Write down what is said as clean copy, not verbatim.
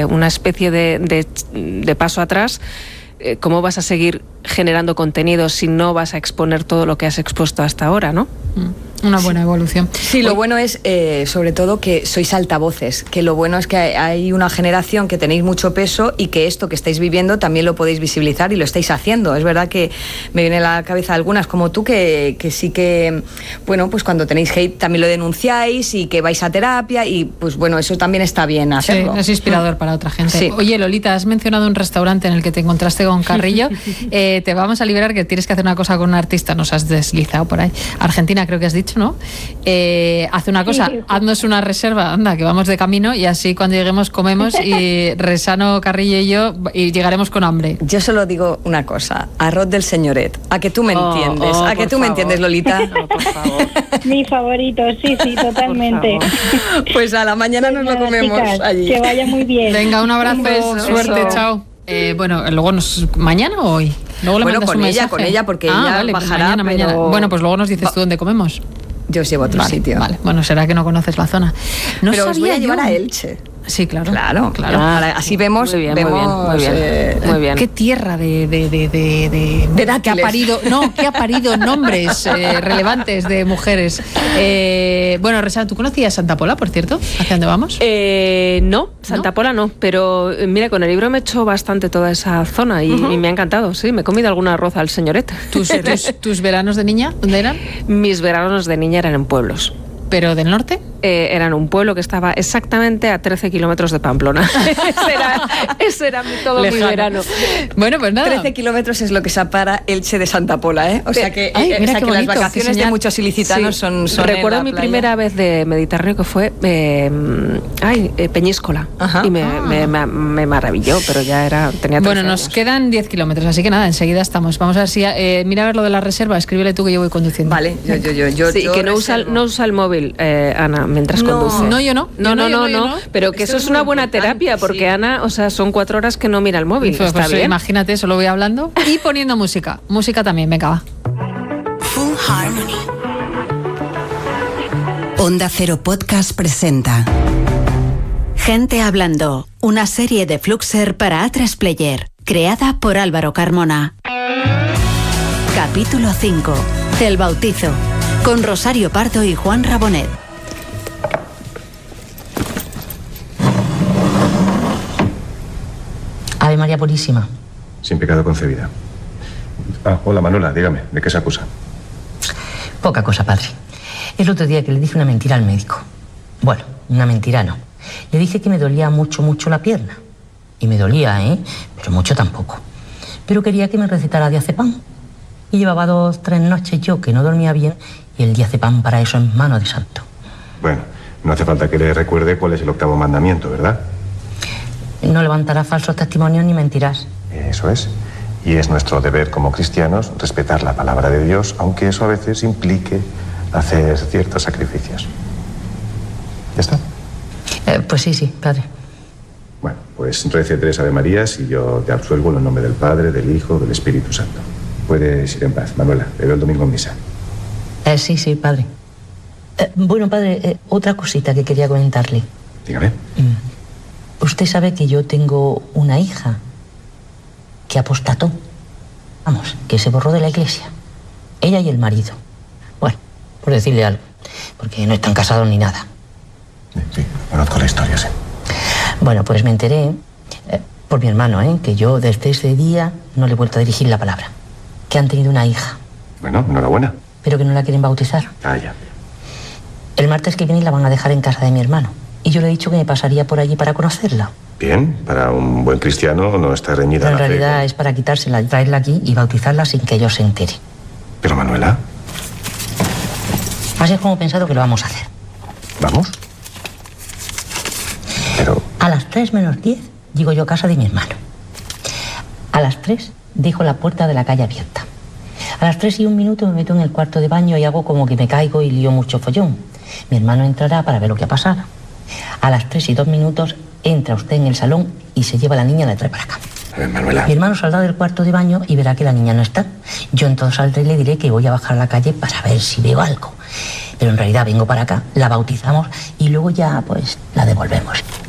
una especie de paso atrás. ¿Cómo vas a seguir generando contenido si no vas a exponer todo lo que has expuesto hasta ahora, no? Una buena evolución. Sí, lo bueno es, sobre todo, que sois altavoces, que lo bueno es que hay una generación que tenéis mucho peso y que esto que estáis viviendo también lo podéis visibilizar y lo estáis haciendo. Es verdad que me viene a la cabeza algunas como tú que sí que, bueno, pues cuando tenéis hate también lo denunciáis y que vais a terapia y pues bueno, eso también está bien hacerlo. Sí, es inspirador para otra gente. Sí. Oye, Lolita, has mencionado un restaurante en el que te encontraste con Carrillo. Te vamos a liberar, que tienes que hacer una cosa con un artista, nos has deslizado por ahí. Argentina creo que has dicho, ¿no? Haz una cosa, haznos una reserva, anda, que vamos de camino y así cuando lleguemos comemos y Resano, Carrillo y yo y llegaremos con hambre. Yo solo digo una cosa, arroz del señoret, a que tú me entiendes, a que tú me entiendes, Lolita. No, por favor. Mi favorito, sí, totalmente. Pues a la mañana nos lo comemos chicas, allí. que vaya muy bien. Venga, un abrazo, suerte, chao. Bueno, luego ¿mañana o hoy? Luego le Bueno, mandas con un ella, mensaje. porque ella vale, bajará, pues mañana. pero... Bueno, pues luego nos dices tú dónde comemos. Yo os llevo a otro sitio. Vale, bueno, será que no conoces la zona. No pero os voy a sabía llevar yo. a Elche. Sí, claro. Claro. Así vemos, muy bien, vemos muy bien. Qué tierra de dátiles. que ha parido nombres relevantes de mujeres. Bueno, Resano, ¿tú conocías Santa Pola, por cierto? ¿Hacia dónde vamos? No, Santa Pola no, pero mira, con el libro me he hecho bastante toda esa zona y me ha encantado, sí, me he comido algún arroz al señoret. ¿Tus veranos de niña, dónde eran? Mis veranos de niña eran en pueblos. ¿Pero del norte? Eran un pueblo que estaba exactamente a 13 kilómetros de Pamplona. ese era todo mi verano. Bueno, pues nada. 13 kilómetros es lo que separa Elche de Santa Pola, ¿eh? O sea que, mira qué bonito, las vacaciones de muchos ilicitanos son recuerdo mi primera vez de Mediterráneo que fue Peñíscola. Ajá. Y me maravilló, pero ya tenía 13 Bueno, nos años. quedan 10 kilómetros, así que nada, enseguida estamos. Vamos a ver si... mira a ver lo de la reserva, escríbele tú que yo voy conduciendo. Vale, yo Sí, que no usa el móvil, Ana, mientras conduce. No, yo no. No, pero que eso es una buena terapia, porque sí. Ana, o sea, son 4 horas que no mira el móvil. Pues, Está bien. Imagínate, solo voy hablando y poniendo música. Música también, venga, va. Full Harmony. Onda Cero Podcast presenta Gente Hablando, una serie de Fluxer para A3 Player, creada por Álvaro Carmona. Capítulo 5. El bautizo, con Rosario Pardo y Juan Rabonet. Ave María Purísima. Sin pecado concebida. Hola Manuela, dígame, ¿de qué se acusa? Poca cosa, padre. El otro día que le dije una mentira al médico. Bueno, una mentira no. Le dije que me dolía mucho la pierna. Y me dolía, pero mucho tampoco. Pero quería que me recetara diazepam. Y llevaba 2-3 noches yo que no dormía bien y el diazepam para eso es mano de santo. Bueno, no hace falta que le recuerde cuál es el 8º mandamiento, ¿verdad? No levantarás falsos testimonios ni mentirás. Eso es. Y es nuestro deber como cristianos respetar la palabra de Dios, aunque eso a veces implique hacer ciertos sacrificios. ¿Ya está? Pues sí, padre. Bueno, pues rece 3 Ave Marías y yo te absuelvo en el nombre del Padre, del Hijo, del Espíritu Santo. Puedes ir en paz, Manuela. Te veo el domingo en misa. Sí, padre. Bueno, padre, otra cosita que quería comentarle. Dígame. Usted sabe que yo tengo una hija que apostató. Vamos, que se borró de la iglesia. Ella y el marido. Bueno, por decirle algo, porque no están casados ni nada. Sí, conozco la historia, sí. Bueno, pues me enteré por mi hermano, que yo desde ese día no le he vuelto a dirigir la palabra. Que han tenido una hija. Bueno, enhorabuena. Pero que no la quieren bautizar. Ya. El martes que viene la van a dejar en casa de mi hermano. Y yo le he dicho que me pasaría por allí para conocerla. Bien, para un buen cristiano no está reñida Pero en la fe. realidad es para quitársela, traerla aquí y bautizarla sin que ellos se enteren. Pero Manuela, Así es como he pensado que lo vamos a hacer. ¿vamos? Pero... A las 3 menos 10 llego yo a casa de mi hermano. A las 3 dejo la puerta de la calle abierta. A las 3:01 me meto en el cuarto de baño y hago como que me caigo y lío mucho follón. Mi hermano entrará para ver lo que ha pasado. A las 3:02 entra usted en el salón y se lleva a la niña y la trae para acá. A ver, Manuela. Mi hermano saldrá del cuarto de baño y verá que la niña no está. Yo entonces saldré y le diré que voy a bajar a la calle para ver si veo algo. Pero en realidad vengo para acá, la bautizamos y luego ya, pues, la devolvemos.